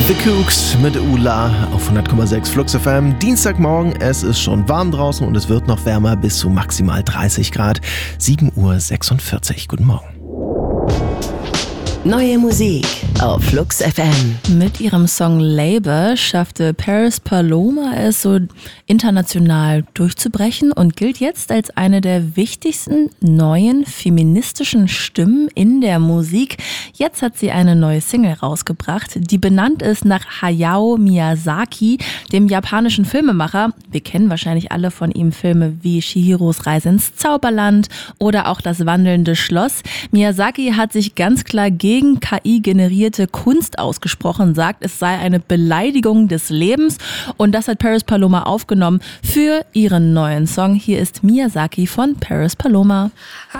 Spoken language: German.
The Kooks mit Ula auf 100,6 Flux FM. Dienstagmorgen, es ist schon warm draußen und es wird noch wärmer bis zu maximal 30 Grad. 7:46 Uhr. Guten Morgen. Neue Musik auf Flux FM. Mit ihrem Song Labor schaffte Paris Paloma es so international durchzubrechen und gilt jetzt als eine der wichtigsten neuen feministischen Stimmen in der Musik. Jetzt hat sie eine neue Single rausgebracht, die benannt ist nach Hayao Miyazaki, dem japanischen Filmemacher. Wir kennen wahrscheinlich alle von ihm Filme wie Chihiros Reise ins Zauberland oder auch Das wandelnde Schloss. Miyazaki hat sich ganz klar gegen KI-generierte Kunst ausgesprochen, sagt, es sei eine Beleidigung des Lebens, und das hat Paris Paloma aufgenommen für ihren neuen Song. Hier ist Miyazaki von Paris Paloma. I